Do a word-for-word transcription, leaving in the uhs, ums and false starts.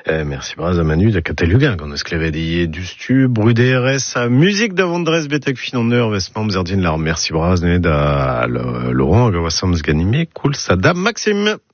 Eh, merci braz a Manu da Catalunya gant eus klevet du stu bruderez a musique d'avandrez betek finonneur vespam zerdin lar merci braz ne da Laurent a gavasams ganime cool ça da Maxime.